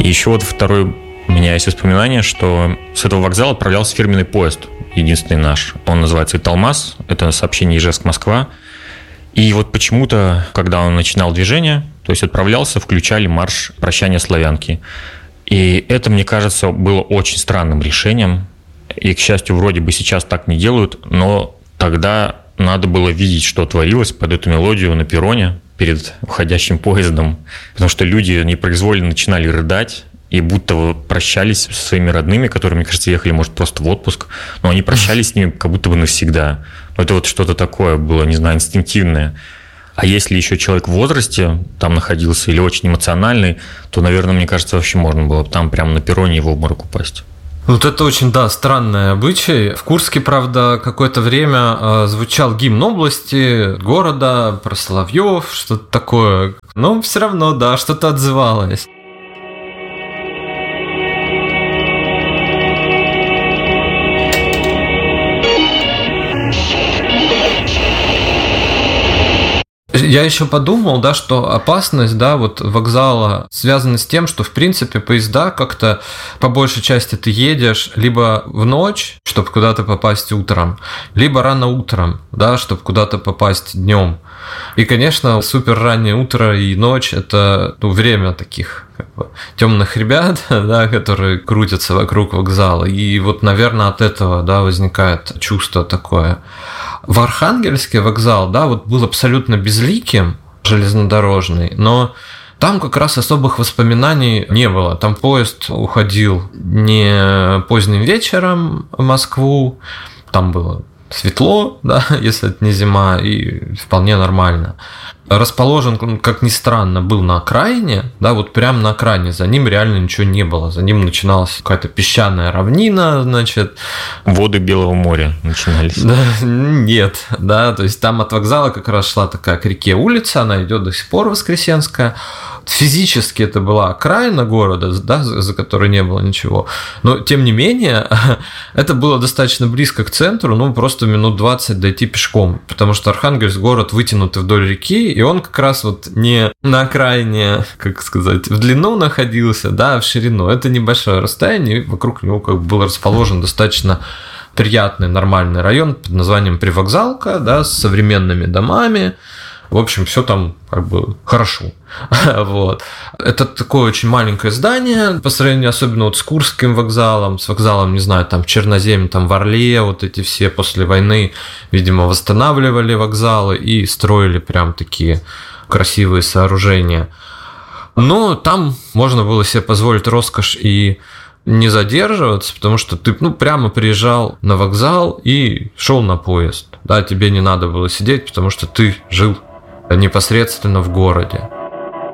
И еще вот второй у меня есть воспоминание, что с этого вокзала отправлялся фирменный поезд, единственный наш. Он называется «Италмас», это сообщение Ижевск-Москва. И вот почему-то, когда он начинал движение, то есть отправлялся, включали марш «Прощание славянки». И это, мне кажется, было очень странным решением. И, к счастью, вроде бы сейчас так не делают, но тогда надо было видеть, что творилось под эту мелодию на перроне перед уходящим поездом, потому что люди непроизвольно начинали рыдать и будто прощались со своими родными, которые, мне кажется, ехали, может, просто в отпуск, но они прощались с ними как будто бы навсегда. Это вот что-то такое было, не знаю, инстинктивное. А если еще человек в возрасте там находился или очень эмоциональный, то, наверное, мне кажется, вообще можно было там прямо на перроне в обморок упасть. Вот это очень, да, странный обычай. В Курске, правда, какое-то время звучал гимн области, города, про соловьев, что-то такое. Но все равно, да, что-то отзывалось. Я еще подумал, да, что опасность, да, вот вокзала связана с тем, что, в принципе, поезда как-то по большей части ты едешь либо в ночь, чтобы куда-то попасть утром, либо рано утром, да, чтобы куда-то попасть днем. И, конечно, супер раннее утро и ночь – это время таких темных ребят, да, которые крутятся вокруг вокзала. И вот, наверное, от этого, да, возникает чувство такое. В Архангельске вокзал, да, вот был абсолютно безликим, железнодорожный, но там как раз особых воспоминаний не было. Там поезд уходил не поздним вечером в Москву, там было светло, да, если это не зима, и вполне нормально. Расположен, как ни странно, был на окраине, да, вот прямо на окраине, за ним реально ничего не было, за ним начиналась какая-то песчаная равнина, значит. Воды Белого моря начинались. Да, нет, да, то есть там от вокзала как раз шла такая к реке улица, она идет до сих пор, Воскресенская. Физически это была окраина города, да, за которой не было ничего, но тем не менее это было достаточно близко к центру, ну просто минут 20 дойти пешком, потому что Архангельск город вытянутый вдоль реки, и он как раз вот не на окраине, как сказать, в длину находился, да, а в ширину. Это небольшое расстояние, и вокруг него как бы был расположен достаточно приятный, нормальный район под названием Привокзалка, да, с современными домами. В общем, все там как бы хорошо. Вот. Это такое очень маленькое здание, по сравнению особенно вот с Курским вокзалом, с вокзалом, не знаю, там Чернозем, там в Орле, вот эти все после войны, видимо, восстанавливали вокзалы и строили прям такие красивые сооружения. Но там можно было себе позволить роскошь и не задерживаться, потому что ты прямо приезжал на вокзал и шел на поезд. Да, тебе не надо было сидеть, потому что ты жил непосредственно в городе.